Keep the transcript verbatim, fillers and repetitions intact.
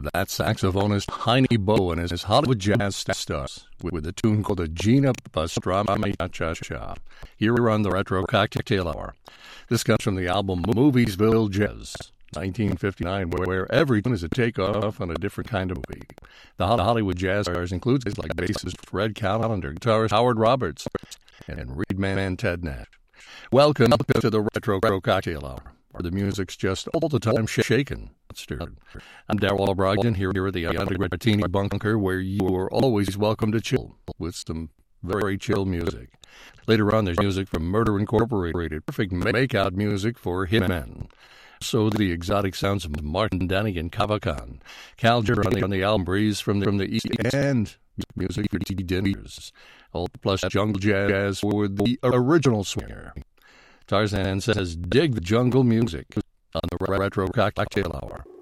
That saxophonist Heine Bowen is Hollywood jazz stars with a tune called the Gina Pastrami Cha-Cha-Cha here on the Retro Cocktail Hour. This comes from the album Moviesville Jazz, nineteen fifty-nine, where every tune is a takeoff on a different kind of movie. The Hollywood jazz stars includes like bassist Fred Callender, guitarist Howard Roberts, and Reed Man Ted Nash. Welcome to the Retro Cocktail Hour, where the music's just all the time shaking. Stirred. I'm Darrell Brogdon here, here at the Underground Martini Bunker, where you are always welcome to chill with some very chill music. Later on, there's music from Murder Incorporated, perfect make-out music for hitmen. So the exotic sounds of Martin Denny and Kava Khan. Cal Jarrett on the album Breeze from the, from the East End. Music for T D Dinners. All plus jungle jazz for the original swinger. Tarzan says, dig the jungle music on the Retro Cocktail Hour.